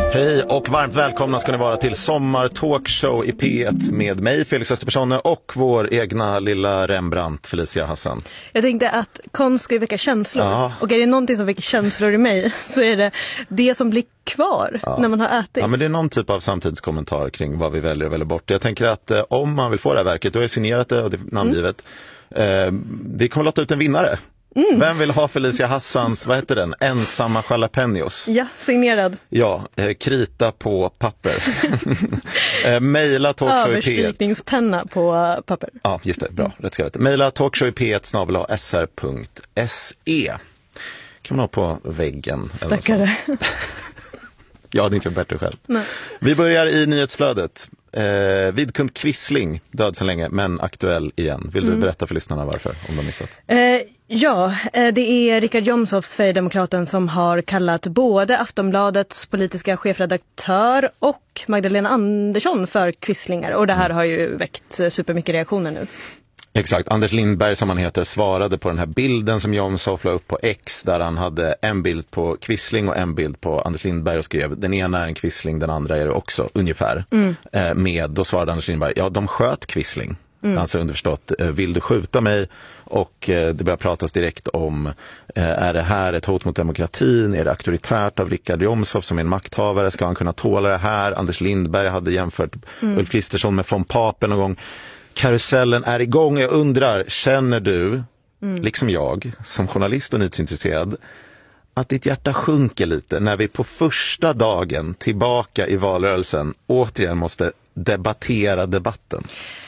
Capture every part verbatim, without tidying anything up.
Hej och varmt välkomna ska ni vara till Sommar-talkshow i P ett med mig, Felix Österpersonne, och vår egna lilla Rembrandt, Felicia Hassan. Jag tänkte att konst ska ju väcka känslor. Ja. Och är det någonting som väcker känslor i mig så är det det som blir kvar ja. när man har ätit. Ja, men det är någon typ av samtidskommentar kring vad vi väljer och väljer bort. Jag tänker att eh, om man vill få det här verket, då är signerat det och det är namngivet. Mm. Eh, vi kommer låta ut en vinnare. Mm. Vem vill ha Felicia Hassans, vad heter den? Ensamma jalapenos. Ja, signerad. Ja, eh, krita på papper. eh, Maila talkshow i P ett. Överstrykningspenna på papper. Ja, just det, bra. Rätt skrivet. Maila talkshow i P ett snabel-a s r punkt se. Kan man ha på väggen. Stackare. Jag hade inte gjort bättre själv. Nej. Vi börjar i nyhetsflödet. Eh, Vidkun Quisling, död sedan länge, men aktuell igen. Vill du mm. berätta för lyssnarna varför, om de missat? Eh, ja, det är Richard Jomshof, Sverigedemokraten, som har kallat både Aftonbladets politiska chefredaktör och Magdalena Andersson för quislingar. Och det här mm. har ju väckt supermycket reaktioner nu. Exakt, Anders Lindberg som han heter svarade på den här bilden som Jomshof la upp på X, där han hade en bild på Quisling och en bild på Anders Lindberg och skrev den ena är en Quisling, den andra är det också, ungefär. Mm. Eh, med, då svarade Anders Lindberg, ja de sköt Quisling. Mm. Alltså underförstått, eh, vill du skjuta mig? Och eh, det börjar pratas direkt om, eh, är det här ett hot mot demokratin? Är det auktoritärt av Richard Jomshof som är en makthavare? Ska han kunna tåla det här? Anders Lindberg hade jämfört mm. Ulf Kristersson med von Papen någon gång. Karusellen är igång. Jag undrar, känner du, mm. liksom jag, som journalist och nyhetsintresserad, att ditt hjärta sjunker lite när vi på första dagen tillbaka i valrörelsen återigen måste debattera debatten?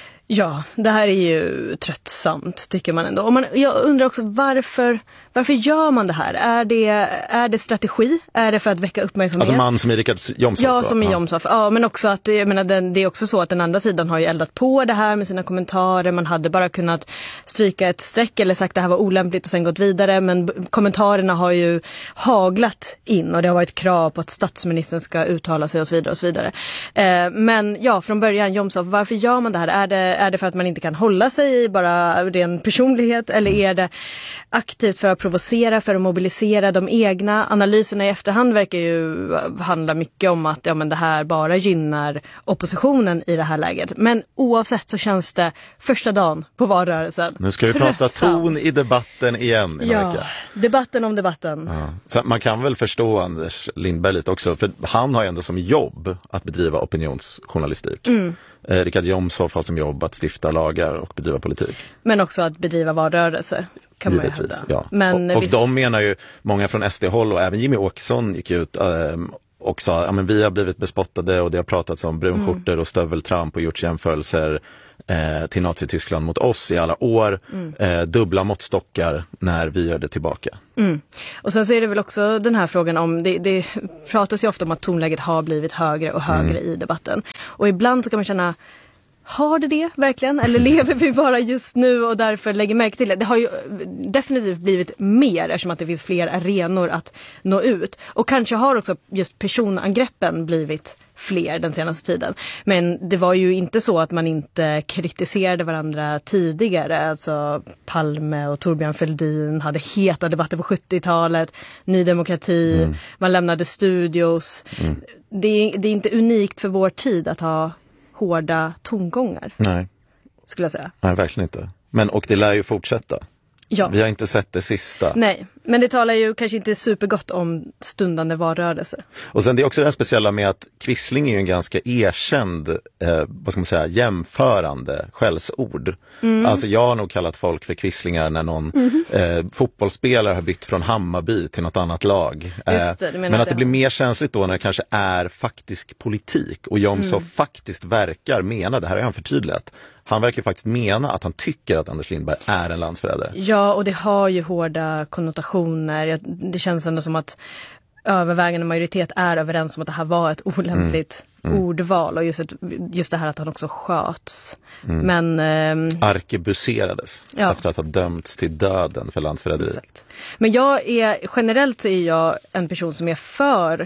Ja, det här är ju tröttsamt tycker man ändå. Och man, jag undrar också varför, varför gör man det här? Är det, är det strategi? Är det för att väcka uppmärksamhet? Alltså man som är Richard Jomshof? Ja, som är Jomshof. Ja, men också att jag menar, den, det är också så att den andra sidan har ju eldat på det här med sina kommentarer. Man hade bara kunnat stryka ett streck eller sagt att det här var olämpligt och sen gått vidare. Men b- kommentarerna har ju haglat in och det har varit krav på att statsministern ska uttala sig och så vidare och så vidare. Eh, men ja, från början Jomshof, varför gör man det här? Är det Är det för att man inte kan hålla sig i bara ren personlighet, eller är det aktivt för att provocera, för att mobilisera de egna? Analyserna i efterhand verkar ju handla mycket om att ja, men det här bara gynnar oppositionen i det här läget. Men oavsett så känns det första dagen på valrörelsen. Nu ska vi tröttsam. prata ton i debatten igen i ja, vecka. Debatten om debatten. Ja. Så man kan väl förstå Anders Lindberg lite också, för han har ju ändå som jobb att bedriva opinionsjournalistik. Mm. Eh, Richard Jomshof har som jobb att stifta lagar och bedriva politik. Men också att bedriva valrörelse, kan man ju hävda. Ja. Men och och visst... de menar ju, många från S D-håll och även Jimmy Åkesson gick ut eh, och sa, ja men vi har blivit bespottade och det har pratats om brunskjortor mm. och stöveltramp och gjorts jämförelser eh, till Nazi-Tyskland mot oss i alla år. Mm. Eh, dubbla måttstockar när vi gör det tillbaka. Mm. Och sen så är det väl också den här frågan om, det, det pratas ju ofta om att tonläget har blivit högre och högre mm. i debatten. Och ibland så kan man känna, har det det verkligen? Eller lever vi bara just nu och därför lägger märke till det? Det har ju definitivt blivit mer eftersom att det finns fler arenor att nå ut. Och kanske har också just personangreppen blivit fler den senaste tiden. Men det var ju inte så att man inte kritiserade varandra tidigare. Alltså Palme och Torbjörn Fälldin hade heta debatter på sjuttiotalet. Ny demokrati, mm. man lämnade studios. Mm. Det, är, det är inte unikt för vår tid att ha hårda tongångar. Nej. Skulle jag säga. Nej, verkligen inte. Men, och det lär ju fortsätta. Ja. Vi har inte sett det sista. Nej, men det talar ju kanske inte supergott om stundande valrörelse. Och sen det är också det här speciella med att Quisling är ju en ganska erkänd, eh, vad ska man säga, jämförande skällsord. Mm. Alltså jag har nog kallat folk för quislingar när någon mm. eh, fotbollsspelare har bytt från Hammarby till något annat lag. Eh, det, men att det, det blir mer känsligt då när det kanske är faktisk politik. Och Jomshof mm. faktiskt verkar mena, det här har han förtydligat, han verkar faktiskt mena att han tycker att Anders Lindberg är en landsförrädare. Ja, och det har ju hårda konnotationer. Det känns ändå som att övervägande majoritet är överens om att det här var ett olämpligt mm. Mm. ordval. Och just, ett, just det här att han också sköts. Mm. Men, ähm, arkebuserades ja. efter att ha dömts till döden för landsförräderi. Exakt. Men jag är, generellt så är jag en person som är för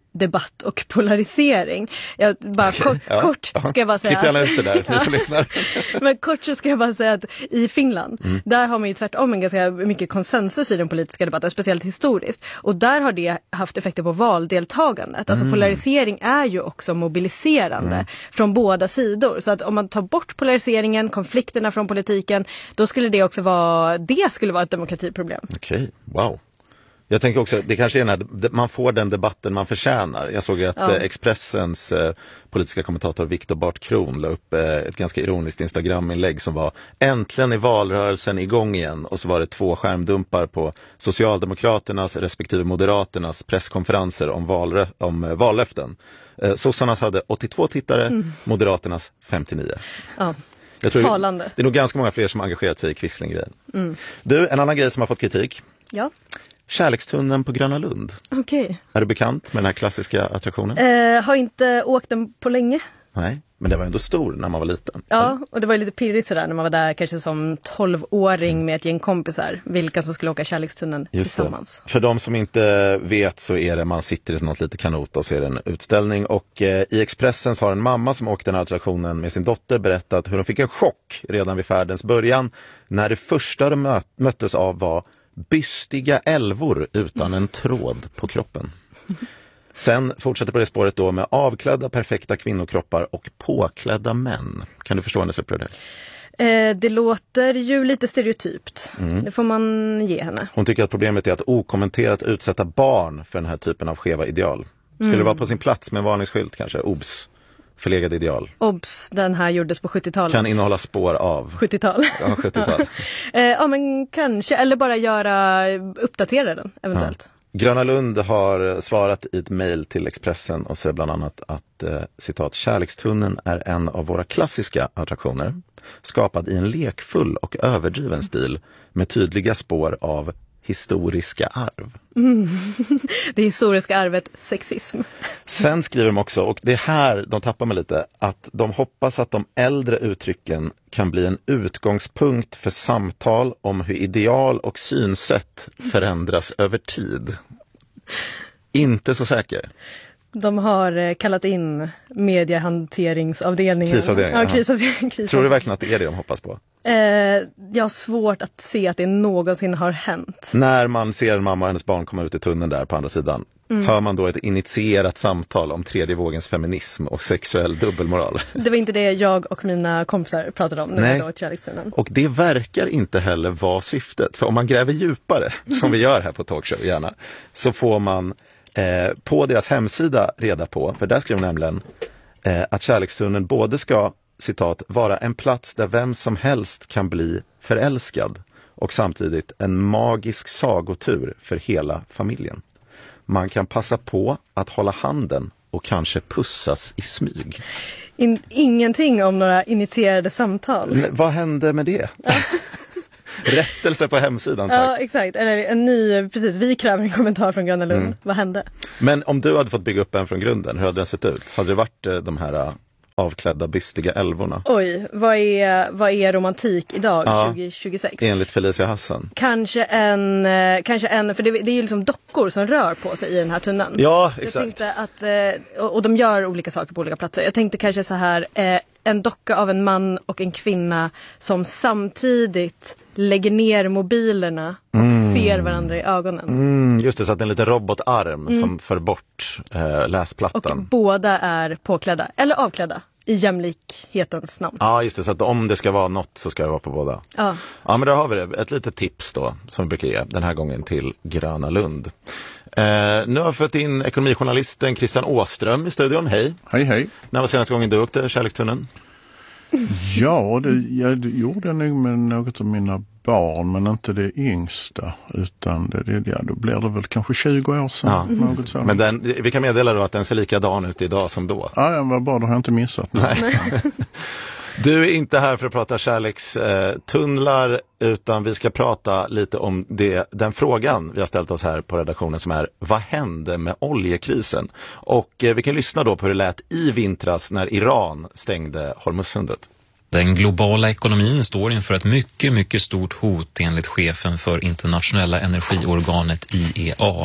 debatt och polarisering. Jag bara okay. kort, ja. kort ska jag bara säga. Klipp gärna ut det där, ni som lyssnar. Men kort så ska jag bara säga att i Finland, mm. där har man ju tvärtom en ganska mycket konsensus i den politiska debatten, speciellt historiskt. Och där har det haft effekter på valdeltagandet. Alltså mm. polarisering är ju också mobiliserande mm. från båda sidor. Så att om man tar bort polariseringen, konflikterna från politiken, då skulle det också vara, det skulle vara ett demokratiproblem. Okej, okay. Wow. Jag tänker också, det kanske är när man får den debatten man förtjänar. Jag såg att ja. Expressens eh, politiska kommentator Viktor Bart Kron la upp eh, ett ganska ironiskt Instagram-inlägg som var äntligen i valrörelsen igång igen. Och så var det två skärmdumpar på Socialdemokraternas respektive Moderaternas presskonferenser om, valrö- om eh, vallöften. Eh, Sossarnas hade åttiotvå tittare, mm. Moderaternas femtionio. Ja. Jag tror Talande. Det är nog ganska många fler som har engagerat sig i Quisling-grejen. Mm. Du, en annan grej som har fått kritik. Ja. Kärlekstunneln på Gröna Lund. Okej. Okay. Är du bekant med den här klassiska attraktionen? Eh, har inte åkt den på länge. Nej, men det var ändå stor när man var liten. Ja, och det var lite pirrigt sådär när man var där kanske som tolvåring med ett gäng kompisar. Vilka som skulle åka Kärlekstunneln Just tillsammans. Det. För de som inte vet så är det, man sitter i något lite kanot och så är det en utställning. Och eh, i Expressen så har en mamma som åkte den här attraktionen med sin dotter berättat hur de fick en chock redan vid färdens början. När det första de mö- möttes av var bystiga älvor utan en tråd på kroppen. Sen fortsätter på det spåret då med avklädda perfekta kvinnokroppar och påklädda män. Kan du förstå hennes upprördhet? Eh, det låter ju lite stereotypt. Mm. Det får man ge henne. Hon tycker att problemet är att okommenterat utsätta barn för den här typen av skeva ideal. Skulle mm. det vara på sin plats med en varningsskylt kanske? Obs! Förlegade ideal. Obs, den här gjordes på sjuttiotalet. Kan innehålla spår av. sjuttiotal. Ja, sjuttiotal. eh, ja, men kanske. Eller bara göra, uppdatera den eventuellt. Ja. Gröna Lund har svarat i ett mejl till Expressen och säger bland annat att eh, citat, Kärlekstunneln är en av våra klassiska attraktioner. Skapad i en lekfull och överdriven stil med tydliga spår av historiska arv. Mm. Det historiska arvet sexism. Sen skriver de också, och det här de tappar mig lite, att de hoppas att de äldre uttrycken kan bli en utgångspunkt för samtal om hur ideal och synsätt förändras över tid. Inte så säker. De har kallat in mediehanteringsavdelningen. Krisavdelningen. Ja, krisavdelningen. krisavdelningen. Tror du verkligen att det är det de hoppas på? Eh, jag har svårt att se att det någonsin har hänt. När man ser en mamma och hennes barn komma ut i tunneln där på andra sidan, mm. hör man då ett initierat samtal om tredje vågens feminism och sexuell dubbelmoral? Det var inte det jag och mina kompisar pratade om när vi var i Kärlekstunneln. Och det verkar inte heller vara syftet. För om man gräver djupare, som vi gör här på Talkshow gärna, så får man eh, på deras hemsida reda på, för där skriver de nämligen eh, att Kärlekstunneln både ska citat, vara en plats där vem som helst kan bli förälskad och samtidigt en magisk sagotur för hela familjen. Man kan passa på att hålla handen och kanske pussas i smyg. In, ingenting om några initierade samtal. Men, vad hände med det? Ja. Rättelse på hemsidan, tack. Ja, exakt. Eller en ny, precis, vi kräver en kommentar från Gröna Lund. Mm. Vad hände? Men om du hade fått bygga upp en från grunden, hur hade den sett ut? Hade det varit de här avklädda bystiga älvorna? Oj, vad är, vad är romantik idag, ja, tjugo tjugosex? Enligt Felicia Hassan. Kanske en, kanske en för det, det är ju liksom dockor som rör på sig i den här tunneln. Ja, exakt. Jag tänkte att, och de gör olika saker på olika platser. Jag tänkte kanske så här, en docka av en man och en kvinna som samtidigt lägger ner mobilerna och mm. ser varandra i ögonen. Mm, just det, så att det är en liten robotarm mm. som för bort eh, läsplattan. Och båda är påklädda, eller avklädda, i jämlikhetens namn. Ja, just det, så att om det ska vara något så ska det vara på båda. Ja. Ja, men där har vi det. Ett litet tips då, som vi brukar ge den här gången till Gröna Lund. Eh, nu har jag fått in ekonomijournalisten Christian Åström i studion. Hej. Hej, hej. När var senaste gången du åkte Kärlekstunneln? Ja, det, jag gjorde jag nog med något av mina barn, men inte det yngsta, utan det, det, ja, då blir det väl kanske tjugo år sedan. Ja. Något sånt. Men den, vi kan meddela då att den ser likadan ut idag som då. Ja, jag var bra, då har jag inte missat. Nej. Du är inte här för att prata kärlekstunnlar, utan vi ska prata lite om det, den frågan vi har ställt oss här på redaktionen, som är: vad hände med oljekrisen? Och eh, vi kan lyssna då på hur det lät i vintras när Iran stängde Hormuzsundet. Den globala ekonomin står inför ett mycket, mycket stort hot enligt chefen för internationella energiorganet I E A.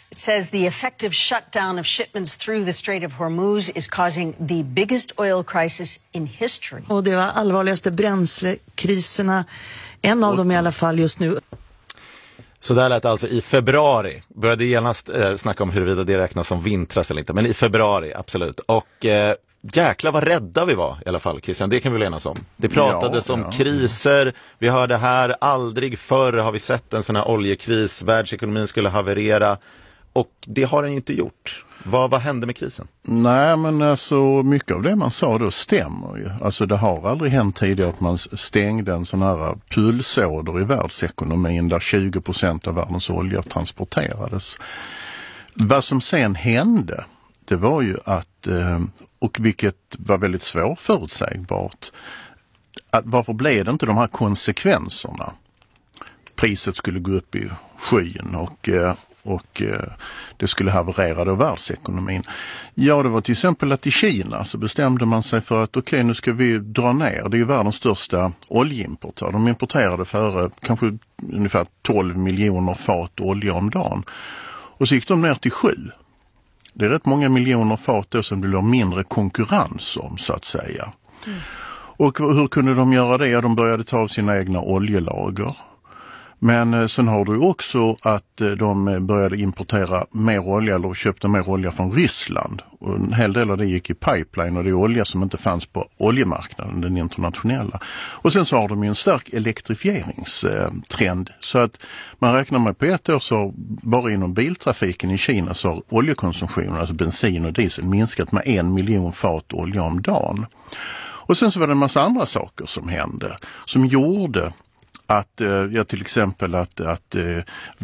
It says the effective shutdown of shipments through the Strait of Hormuz is causing the biggest oil crisis in history. Och det var allvarligaste bränslekriserna, en av dem i alla fall just nu. Så där lät alltså i februari. Började genast eh, snacka om huruvida det räknas som vintras eller inte. Men i februari, absolut. Och eh, jäklar vad rädda vi var i alla fall, Christian. Det kan vi enas om. Det pratades ja, om ja. kriser. Vi hörde här, aldrig förr har vi sett en sån här oljekris. Världsekonomin skulle haverera. Och det har den inte gjort. Vad, vad hände med krisen? Nej, men alltså mycket av det man sa då stämmer ju. Alltså det har aldrig hänt tidigare att man stängde en sån här pulsåder i världsekonomin där tjugo procent av världens olja transporterades. Vad som sen hände, det var ju att, och vilket var väldigt svårförutsägbart, att varför blev det inte de här konsekvenserna? Priset skulle gå upp i skyn och och eh, det skulle haverera då världsekonomin. Ja, det var till exempel att i Kina så bestämde man sig för att okej, okay, nu ska vi dra ner. Det är ju världens största oljeimportör. De importerade före kanske ungefär tolv miljoner fat olja om dagen. Och så gick de ner till sju. Det är rätt många miljoner fat då som det blir mindre konkurrens om, så att säga. Mm. Och hur kunde de göra det? Ja, de började ta av sina egna oljelager. Men sen har du också att de började importera mer olja eller köpte mer olja från Ryssland. Och en hel del av det gick i pipeline och det är olja som inte fanns på oljemarknaden, den internationella. Och sen så har de ju en stark elektrifieringstrend. Så att man räknar med på ett år så bara inom biltrafiken i Kina så har oljekonsumtionen, alltså bensin och diesel, minskat med en miljon fat olja om dagen. Och sen så var det en massa andra saker som hände som gjorde att, ja, till exempel att, att eh,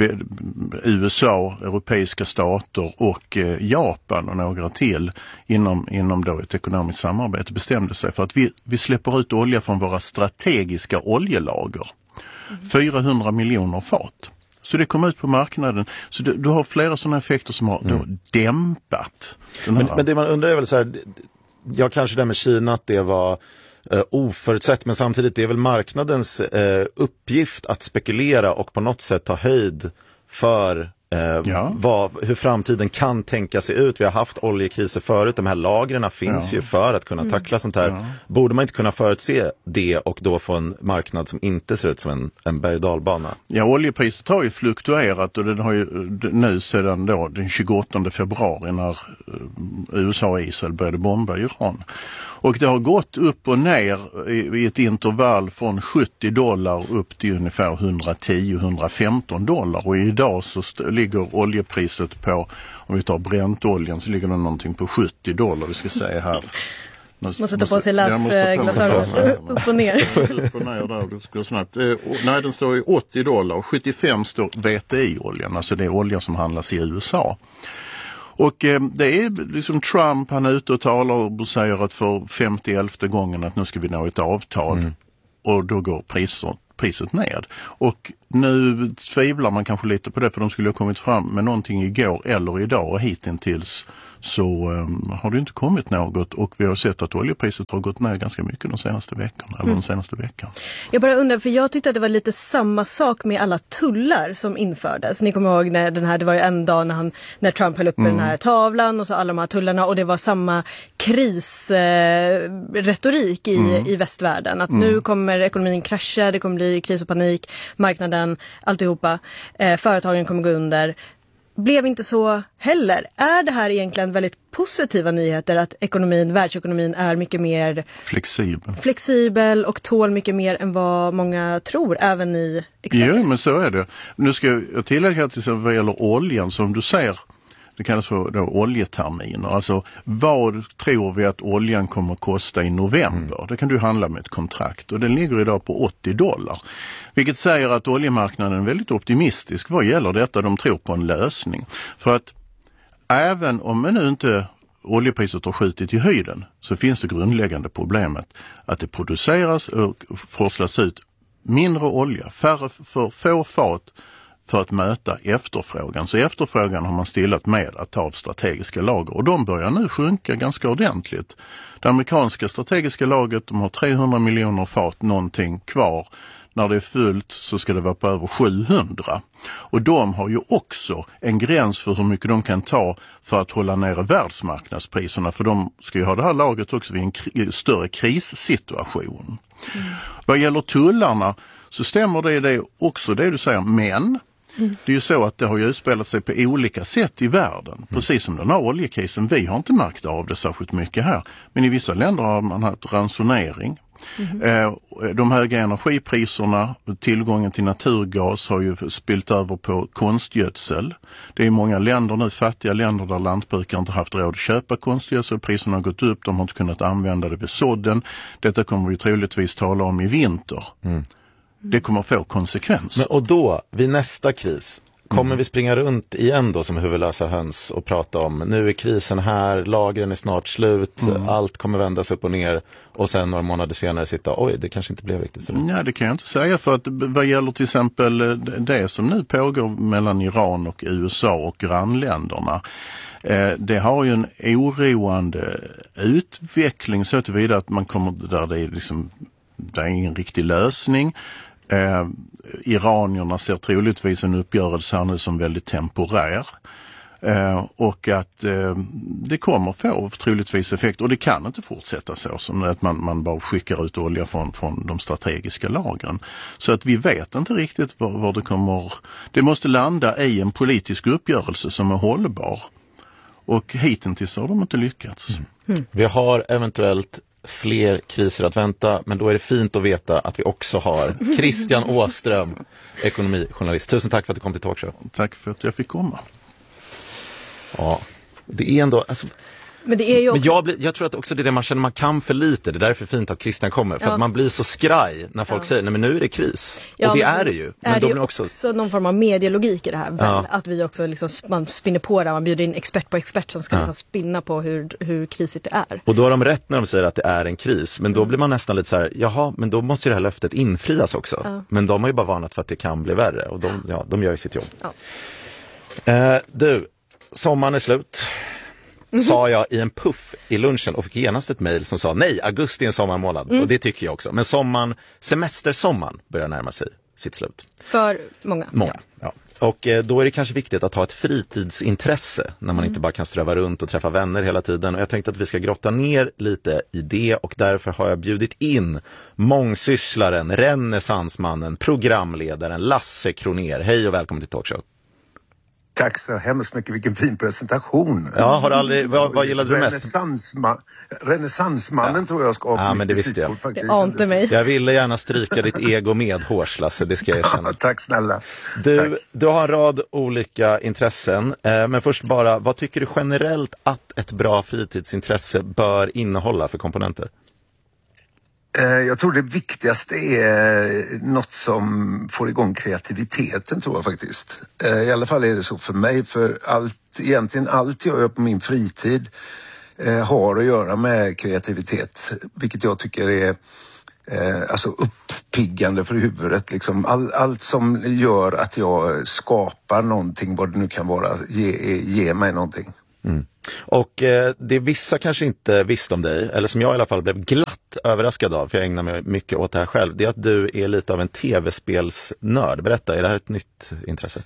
U S A, europeiska stater och eh, Japan och några till inom, inom då ett ekonomiskt samarbete bestämde sig för att vi, vi släpper ut olja från våra strategiska oljelager. fyrahundra miljoner fat. Så det kom ut på marknaden. Så det, du har flera sådana effekter som har mm. då dämpat. Den här. Men, men det man undrar är väl så här, ja, kanske det med Kina att det var Uh, oförutsett, men samtidigt det är väl marknadens uh, uppgift att spekulera och på något sätt ta höjd för uh, ja. vad, hur framtiden kan tänka sig ut. Vi har haft oljekriser förut, de här lagren finns ja. ju för att kunna tackla sånt här. Ja. Borde man inte kunna förutse det och då få en marknad som inte ser ut som en, en berg- och dalbana? Ja, oljepriset har ju fluktuerat och den har ju nu sedan då den tjugoåttonde februari när U S A och Israel började bomba Iran. Och det har gått upp och ner i, i ett intervall från sjuttio dollar upp till ungefär etthundratio till etthundrafemton dollar. Och idag så st- ligger oljepriset på, om vi tar bräntoljan så ligger det någonting på sjuttio dollar, vi ska säga här. Måste, måste ta på sig läsglasögon upp och ner. Upp och ner där, det ska snabbt. Eh, nej, den står i åttio dollar och sjuttiofem står V T I-oljan, alltså det är olja som handlas i U S A. Och eh, det är liksom Trump, han är ute och talar och säger att för femtioelfte gången att nu ska vi nå ett avtal mm. och då går priser, priset ned. Och nu tvivlar man kanske lite på det för de skulle ha kommit fram med någonting igår eller idag och hittills så um, har det inte kommit något och vi har sett att oljepriset har gått ner ganska mycket de senaste veckorna, eller mm. den senaste veckan. Jag bara undrar, för jag tyckte att det var lite samma sak med alla tullar som infördes. Ni kommer ihåg när den här, det var ju en dag när, han, när Trump höll upp mm. den här tavlan och så alla de här tullarna och det var samma krisretorik eh, i, mm. i västvärlden. Att mm. nu kommer ekonomin krascha, det kommer bli kris och panik, marknaden, alltihopa, eh, företagen kommer gå under. Blev inte så heller. Är det här egentligen väldigt positiva nyheter att ekonomin, världsekonomin är mycket mer flexibel, flexibel och tål mycket mer än vad många tror, även i experter? Jo, men så är det. Nu ska jag tillägga till exempel vad gäller oljan som du ser, det kallas för då oljeterminer. Alltså vad tror vi att oljan kommer att kosta i november? Mm. Det kan du handla med ett kontrakt och den ligger idag på åttio dollar. Vilket säger att oljemarknaden är väldigt optimistisk vad gäller detta. De tror på en lösning. För att även om nu inte oljepriset har skjutit i höjden så finns det grundläggande problemet att det produceras och forslas ut mindre olja, färre för få fat för att möta efterfrågan. Så efterfrågan har man stillat med att ta av strategiska lager och de börjar nu sjunka ganska ordentligt. Det amerikanska strategiska lagret, de har trehundra miljoner fat någonting kvar. när det är fullt så ska det vara på över sjuhundra. Och de har ju också en gräns för hur mycket de kan ta för att hålla nere världsmarknadspriserna. För de ska ju ha det här lagret också vid en kri- större krissituation. Mm. Vad gäller tullarna så stämmer det, det också det du säger, men mm. det är ju så att det har ju utspelat sig på olika sätt i världen. Mm. Precis som den här oljekrisen, vi har inte märkt av det särskilt mycket här. Men i vissa länder har man haft ransonering. Mm. Eh, de höga energipriserna, tillgången till naturgas har ju spilt över på konstgödsel. Det är många länder nu, fattiga länder där lantbrukare inte haft råd att köpa konstgödsel. Priserna har gått upp, de har inte kunnat använda det vid sådden. Detta kommer vi troligtvis tala om i vinter. Mm. Det kommer få konsekvenser. Men och då, vid nästa kris, kommer mm. vi springa runt igen då som huvudlösa höns och prata om nu är krisen här, lagren är snart slut, mm. allt kommer vändas upp och ner och sen några månader senare sitta, oj det kanske inte blev riktigt så. Nej, det kan jag inte säga, för att vad gäller till exempel det som nu pågår mellan Iran och U S A och grannländerna, det har ju en oroande utveckling så tillvida att man kommer där det är liksom, det är ingen riktig lösning. Eh, iranierna ser troligtvis en uppgörelse här nu som väldigt temporär eh, och att eh, det kommer få troligtvis effekt, och det kan inte fortsätta så som att man, man bara skickar ut olja från, från de strategiska lagren. Så att vi vet inte riktigt var, var det kommer, det måste landa i en politisk uppgörelse som är hållbar, och hittills har de inte lyckats. Mm. Mm. Vi har eventuellt fler kriser att vänta, men då är det fint att veta att vi också har Christian Åström, ekonomijournalist. Tusen tack för att du kom till Talkshow. Tack för att jag fick komma. Ja, det är ändå... Alltså, men det är ju också... men jag, blir, jag tror att också det är det man känner man kan för lite. Det är därför fint att Christian kommer. För ja. att man blir så skraj när folk ja. säger, nej men nu är det kris. Ja, och det är det ju. Men är de det ju också... också någon form av medielogik i det här. Väl? Ja. Att vi också liksom, man spinner på det. Man bjuder in expert på expert som ska ja. liksom spinna på hur, hur krisigt det är. Och då har de rätt när de säger att det är en kris. Men då mm. blir man nästan lite så här, jaha, men då måste ju det här löftet infrias också. Ja. Men de har ju bara varnat för att det kan bli värre. Och de, ja, de gör ju sitt jobb. Ja. Eh, du, sommaren är slut. Mm-hmm. Sa jag i en puff i lunchen och fick genast ett mejl som sa nej, augusti är en sommarmånad. Mm. Och det tycker jag också. Men sommaren, semestersommaren börjar närma sig sitt slut. För många. Många, ja. Och eh, då är det kanske viktigt att ha ett fritidsintresse när man mm. inte bara kan ströva runt och träffa vänner hela tiden. Och jag tänkte att vi ska grotta ner lite i det, och därför har jag bjudit in mångsysslaren, renässansmannen, programledaren Lasse Kronér. Hej och välkommen till Talkshow. Tack så hemskt mycket, vilken fin presentation. Ja, har du aldrig, vad, vad gillade du mest? Renässansma, renässansmannen ja. tror jag ska ha. Ja, men det visste jag. Det ante mig. Jag ville gärna stryka ditt ego med hårs, Lasse, det ska jag erkänna. Ja, tack snälla. Du, tack. du har en rad olika intressen, men först bara, vad tycker du generellt att ett bra fritidsintresse bör innehålla för komponenter? Jag tror det viktigaste är något som får igång kreativiteten, tror jag faktiskt. I alla fall är det så för mig, för allt, egentligen allt jag gör på min fritid har att göra med kreativitet, vilket jag tycker är alltså uppiggande för huvudet. Liksom. All, allt som gör att jag skapar någonting, vad det nu kan vara, ge, ge mig någonting. Mm. Och eh, det vissa kanske inte visste om dig, eller som jag i alla fall blev glatt överraskad av, för jag ägnar mig mycket åt det här själv, det är att du är lite av en tv-spelsnörd. Berätta, är det här ett nytt intresse?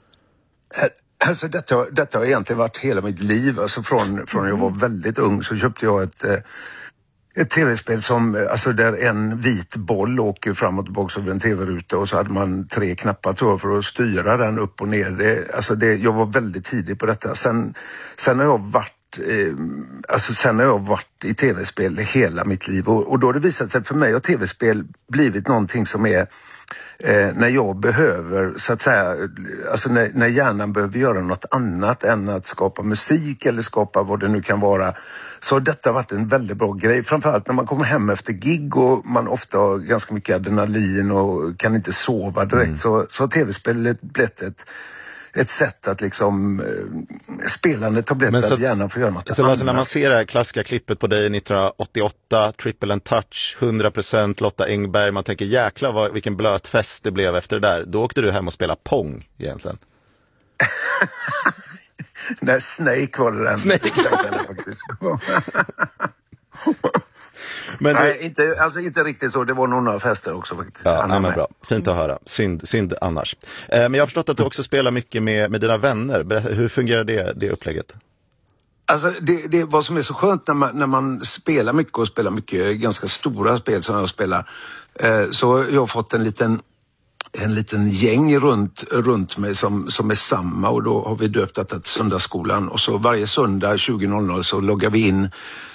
Alltså detta, detta har egentligen varit hela mitt liv. Alltså från, från jag var väldigt ung så köpte jag ett, ett tv-spel som, alltså där en vit boll åker fram och tillbaka över en tv-ruta, och så hade man tre knappar, tror jag, för att styra den upp och ner. Det, alltså det, jag var väldigt tidig på detta. Sen, sen har jag varit eh, alltså sen har jag varit i tv-spel hela mitt liv, och, och då har det visat sig för mig har tv-spel blivit någonting som är Eh, när jag behöver, så att säga, alltså när, när hjärnan behöver göra något annat än att skapa musik eller skapa vad det nu kan vara, så har detta varit en väldigt bra grej. Framförallt när man kommer hem efter gig och man ofta har ganska mycket adrenalin och kan inte sova direkt, mm. så, så har tv-spelet blivit ett ett sätt att liksom eh, spelandet har blivit att hjärnan får göra något så annat. Alltså när man ser det här klassiska klippet på dig nittonhundraåttioåtta, Triple and Touch, hundra procent Lotta Engberg, man tänker jäkla vad, vilken blöt fest det blev efter det där. Då åkte du hem och spelade Pong egentligen. Nej, Snake var det den. Snake. faktiskt. Men Nej, du... inte, alltså inte riktigt så. Det var nog några fester också faktiskt. Ja, ja, men bra. Fint att höra. Synd, synd annars. Eh, men jag har förstått att du också spelar mycket med, med dina vänner. Hur fungerar det, det upplägget? Alltså det, det vad som är så skönt när man, när man spelar mycket och spelar mycket ganska stora spel som jag spelar. Eh, så jag har fått en liten en liten gäng runt, runt mig som, som är samma, och då har vi döpt detta till Söndagsskolan, och så varje söndag tjugo noll noll så loggar vi in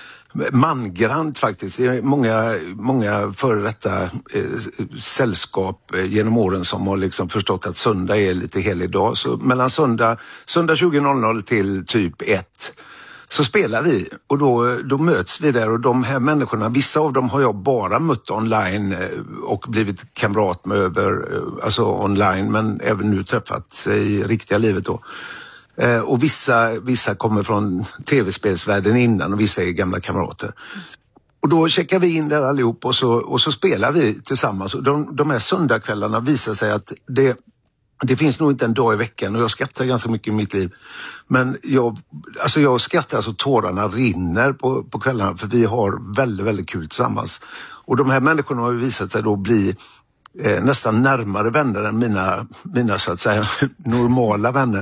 mangrant faktiskt. Det är många, många före detta eh, sällskap eh, genom åren som har liksom förstått att söndag är lite helig dag. Så mellan söndag, söndag tjugo noll noll till typ ett så spelar vi, och då, då möts vi där, och de här människorna, vissa av dem har jag bara mött online och blivit kamrat med över, alltså online, men även nu träffat i riktiga livet då. Och vissa, vissa kommer från tv-spelsvärlden innan, och vissa är gamla kamrater. Och då checkar vi in där allihop, och så, och så spelar vi tillsammans. Och de, de här söndagskvällarna visar sig att det Det finns nog inte en dag i veckan, och jag skrattar ganska mycket i mitt liv. Men jag, alltså jag skrattar så tårarna rinner på, på kvällarna, för vi har väldigt, väldigt kul tillsammans. Och de här människorna har ju visat sig då bli eh, nästan närmare vänner än mina, mina så att säga normala vänner.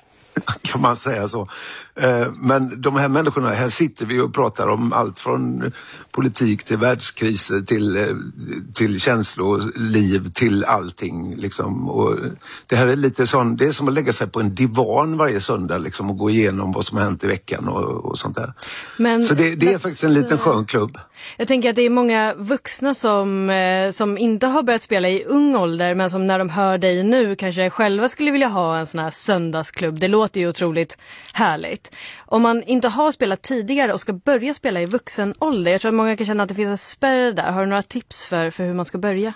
Kan man säga så. Men de här människorna, här sitter vi och pratar om allt från politik till världskriser till, till känsloliv till allting liksom. Och det här är lite sån, det är som att lägga sig på en divan varje söndag liksom, och gå igenom vad som har hänt i veckan och, och sånt där. Men, så det, det är faktiskt en liten skön klubb. Jag tänker att det är många vuxna som, som inte har börjat spela i ung ålder, men som när de hör dig nu kanske själva skulle vilja ha en sån här söndagsklubb. Det låter ju otroligt härligt. Om man inte har spelat tidigare och ska börja spela i vuxen ålder, jag tror att många kan känna att det finns en spärr där. Har du några tips för, för hur man ska börja?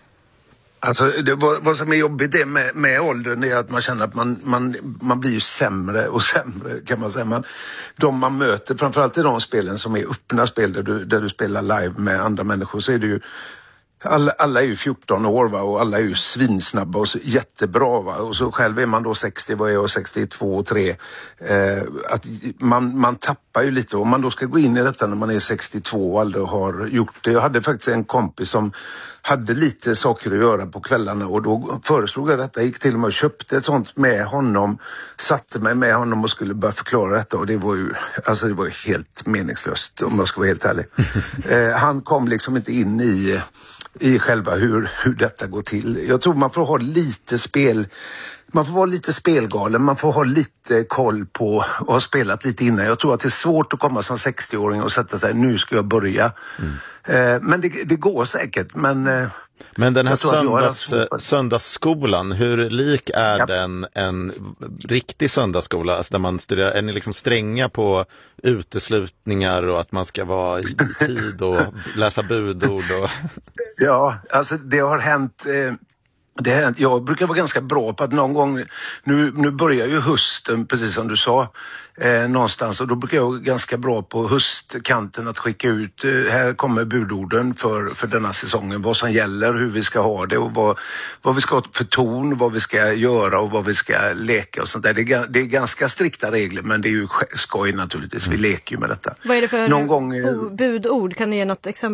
Alltså det, vad, vad som är jobbigt är med, med åldern är att man känner att man, man, man blir ju sämre och sämre, kan man säga. Man, de man möter, framförallt i de spelen som är öppna spel där du, där du spelar live med andra människor, så är det ju Alla, alla är ju fjorton år, va? Och alla är ju svinsnabba och så, jättebra, va? Och så själv är man då sextio, vad är jag, sextiotvå och tre. Eh, att man, man tappar ju lite, och man då ska gå in i detta när man är sextiotvå och aldrig har gjort det. Jag hade faktiskt en kompis som hade lite saker att göra på kvällarna, och då föreslog jag detta. Jag gick till och med och köpte ett sånt med honom, satte mig med honom och skulle börja förklara detta, och det var ju, alltså det var ju helt meningslöst om jag ska vara helt ärlig. eh, han kom liksom inte in i i själva hur, hur detta går till. Jag tror man får ha lite spel, man får vara lite spelgalen, man får ha lite koll på och ha spelat lite innan. Jag tror att det är svårt att komma som sextio-åring och sätta sig, nu ska jag börja. Mm. Eh, men det, det går säkert, men... Eh, men den här söndags, söndagsskolan, hur lik är ja. den en riktig söndagsskola? Alltså där man studerar, är ni liksom stränga på uteslutningar och att man ska vara i tid och läsa budord? Och... Ja, alltså det har hänt... Eh, Det här, jag brukar vara ganska bra på att någon gång, nu, nu börjar ju hösten precis som du sa eh, någonstans, och då brukar jag vara ganska bra på höstkanten att skicka ut, eh, här kommer budorden för, för denna säsongen, vad som gäller, hur vi ska ha det och vad, vad vi ska ha för ton, vad vi ska göra och vad vi ska leka och sånt där. Det är, det är ganska strikta regler, men det är ju skoj naturligtvis, vi leker ju med detta. Vad är det för någon gång, eh, budord? Kan ni ge något exempel?